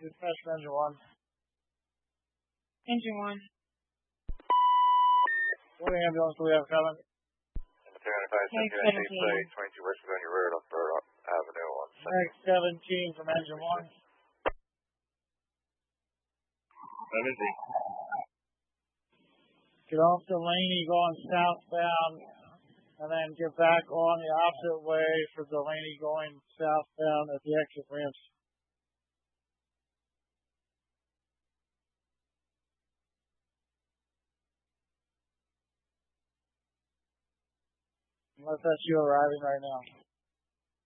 Dispatch from engine 1. Engine 1. What ambulance do we have coming? 22 West Virginia Road on 3rd Avenue on Next 17 from engine 1. Get off Delaney going southbound and then get back on the opposite way for Delaney going southbound at the exit ramps. Unless that's you arriving right now.